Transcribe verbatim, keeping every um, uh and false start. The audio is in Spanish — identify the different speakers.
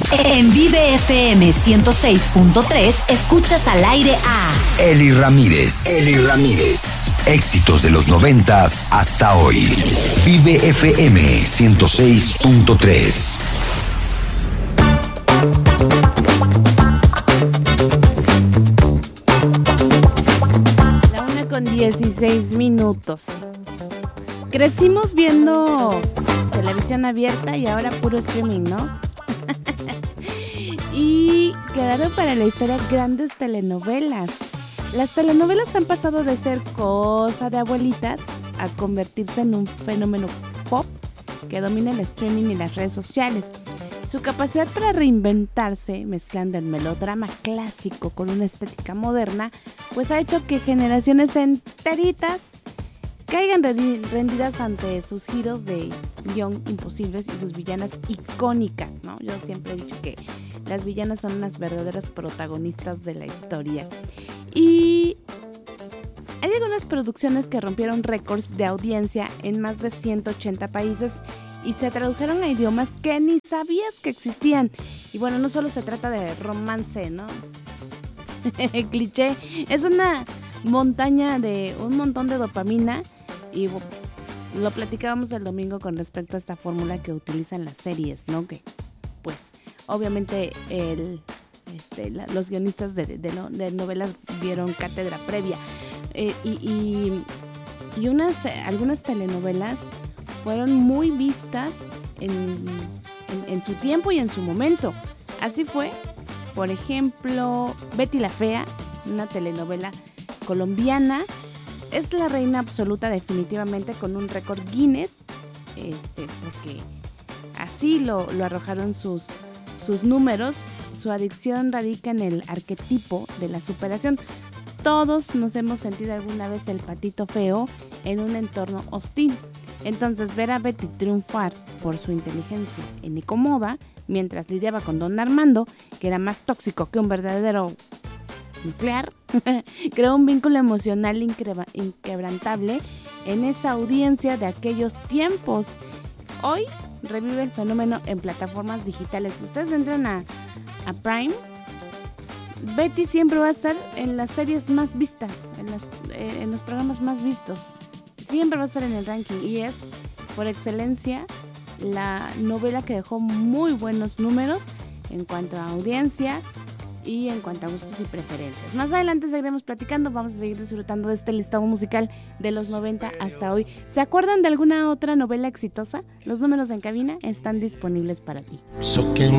Speaker 1: En Vive F M ciento seis punto tres escuchas al aire a
Speaker 2: Eli Ramírez. Eli Ramírez. Éxitos de los noventas hasta hoy. Vive F M ciento seis punto tres.
Speaker 3: La una con dieciséis minutos. Crecimos viendo televisión abierta y ahora puro streaming, ¿no? Y quedaron para la historia grandes telenovelas. Las telenovelas han pasado de ser cosa de abuelitas a convertirse en un fenómeno pop que domina el streaming y las redes sociales. Su capacidad para reinventarse, mezclando el melodrama clásico con una estética moderna, pues ha hecho que generaciones enteritas caigan rendidas ante sus giros de guión imposibles y sus villanas icónicas, ¿no? Yo siempre he dicho que las villanas son unas verdaderas protagonistas de la historia. Y hay algunas producciones que rompieron récords de audiencia en más de ciento ochenta países y se tradujeron a idiomas que ni sabías que existían. Y bueno, no solo se trata de romance, ¿no? Cliché. Es una montaña de un montón de dopamina y lo platicábamos el domingo con respecto a esta fórmula que utilizan las series, ¿no? Que pues obviamente el, este, la, los guionistas de, de, de novelas dieron cátedra previa eh, y, y, y unas algunas telenovelas fueron muy vistas en, en, en su tiempo y en su momento. Así fue, por ejemplo, Betty la Fea, una telenovela colombiana, es la reina absoluta definitivamente, con un récord Guinness, este, porque así lo, lo arrojaron sus, sus números. Su adicción radica en el arquetipo de la superación. Todos nos hemos sentido alguna vez el patito feo en un entorno hostil. Entonces, ver a Betty triunfar por su inteligencia en Nicomoda, mientras lidiaba con Don Armando, que era más tóxico que un verdadero nuclear, creó un vínculo emocional incre- inquebrantable en esa audiencia de aquellos tiempos. Hoy revive el fenómeno en plataformas digitales. Si ustedes entran a, a Prime, Betty siempre va a estar en las series más vistas, en, las, eh, en los programas más vistos. Siempre va a estar en el ranking y es, por excelencia, la novela que dejó muy buenos números en cuanto a audiencia y en cuanto a gustos y preferencias. Más adelante seguiremos platicando, vamos a seguir disfrutando de este listado musical de los noventa hasta hoy. ¿Se acuerdan de alguna otra novela exitosa? Los números en cabina están disponibles para ti.
Speaker 4: So que